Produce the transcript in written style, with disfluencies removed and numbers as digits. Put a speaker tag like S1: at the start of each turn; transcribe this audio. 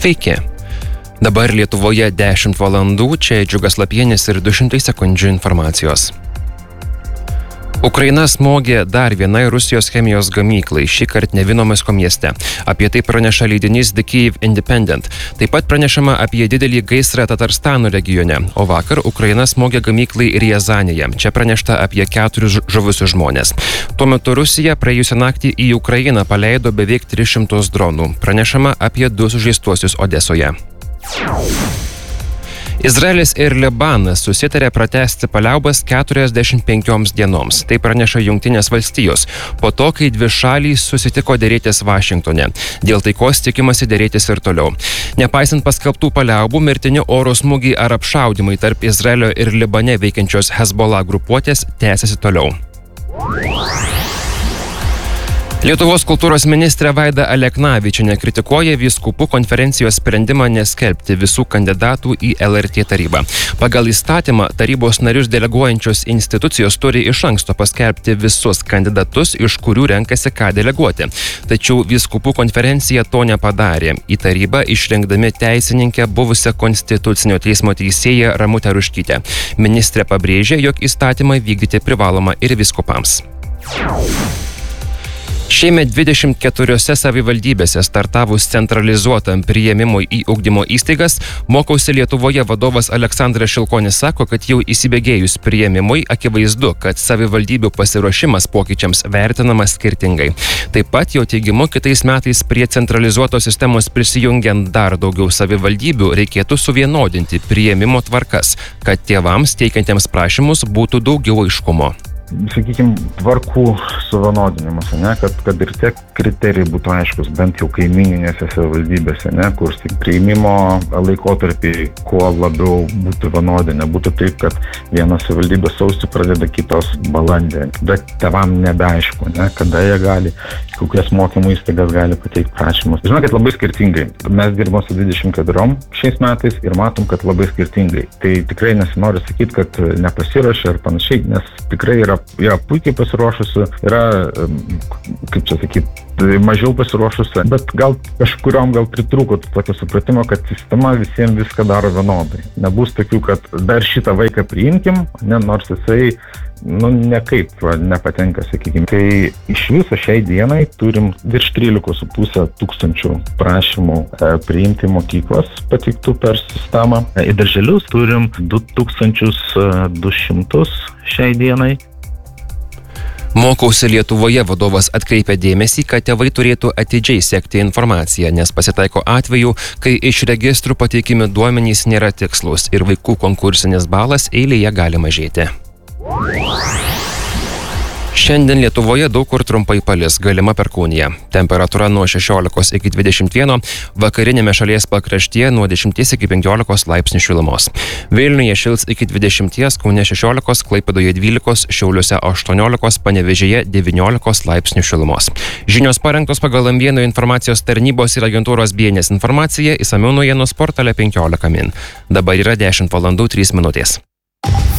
S1: Sveiki. Dabar Lietuvoje 10 valandų, čia Džiugas Lapienis ir 200 sekundžių informacijos. Ukraina smogė dar vienai Rusijos chemijos gamyklai, šįkart Nevinomasko mieste. Apie tai praneša leidinys The Kyiv Independent. Taip pat pranešama apie didelį gaisrą Tatarstano regione, o vakar Ukraina smogė gamyklai Riazanėje. Čia pranešta apie 4 žuvusius žmonės. Tuo metu Rusija praėjusią naktį į Ukrainą paleido beveik 300 dronų. Pranešama apie 2 sužeistuosius Odesoje. Izraelis ir Libanas susitarė pratęsti paliaubas 45 dienoms. Tai praneša Jungtinės valstijos, po to, kai dvi šalys susitiko dėrėtis Vašingtone. Dėl taikos tikimasi dėrėtis ir toliau. Nepaisant paskelbtų paliaubų, mirtini oro smūgiai ar apšaudymai tarp Izraelio ir Libane veikiančios Hezbollah grupuotės tęsiasi toliau. Lietuvos kultūros ministrė Vaida Aleknavičienė kritikuoja vyskupų konferencijos sprendimą neskelbti visų kandidatų į LRT tarybą. Pagal įstatymą tarybos narius deleguojančios institucijos turi iš anksto paskelbti visus kandidatus, iš kurių renkasi ką deleguoti. Tačiau vyskupų konferencija to nepadarė. Į tarybą išrinkdami teisininkę buvusią Konstitucinio teismo teisėją Ramutę Ruškytę. Ministrė pabrėžė, jog įstatymą vykdyti privaloma ir vyskupams. Šiemet 24 savivaldybėse startavus centralizuotam priėmimui į ugdymo įstaigas, Mokausi Lietuvoje vadovas Aleksandras Šilkonis sako, kad jau įsibėgėjus priėmimui akivaizdu, kad savivaldybių pasiruošimas pokyčiams vertinamas skirtingai. Taip pat jo teigimu, kitais metais prie centralizuotos sistemos prisijungiant dar daugiau savivaldybių reikėtų suvienodinti priėmimo tvarkas, kad tėvams teikiantiems prašymus būtų daugiau aiškumo.
S2: Sakykime, tvarkų suvienodinimas, kad ir tie kriterijai būtų aiškus, bent jau kaimininėse savivaldybėse, kur priėmimo laikotarpiai kuo labiau būtų vienodi, nebūtų taip, kad vienas savivaldybė sausį pradeda, kitos balandį, bet tėvam nebeaišku, kada jie gali, kokias mokymų įstaigas gali pateikti prašymus. Žinokit, labai skirtingai. Mes dirbame su 24 šiais metais ir matom, kad labai skirtingai. Tai tikrai nesinori sakyti, kad nepasiruošia ir panašiai, nes tikrai yra puikiai pasiruošusi, yra, kaip čia sakyti, mažiau pasiruošusi, bet gal kažkuriom pritrūko tokio supratimo, kad sistema visiems viską daro vienodai. Nebus tokių, kad dar šitą vaiką priimkim, nors jisai nekaip nepatenka, sakykime. Tai iš viso šiai dienai turim virš 13,5 tūkstančių prašymų priimti mokyklas pateiktų per sistemą. Į darželius turim 2200 šiai dienai.
S1: Mokausi Lietuvoje vadovas atkreipia dėmesį, kad tėvai turėtų atidžiai sekti informaciją, nes pasitaiko atvejų, kai iš registrų pateikimi duomenys nėra tikslus ir vaikų konkursinis balas eilėje gali mažėti. Šiandien Lietuvoje daug kur trumpai palis, galima perkūnija. Temperatūra nuo 16 iki 21, vakarinėme šalies pakraštyje nuo 10 iki 15 laipsnių šilumos. Vilniuje šils iki 20, Kaune 16, Klaipėdoje 12, Šiauliuose 18, Panevėžyje 19 laipsnių šilumos. Žinios parengtos pagal M1 informacijos tarnybos ir agentūros BNS informacija, išsamiau naujienų portale 15 min. Dabar yra 10 valandų 3 minutės.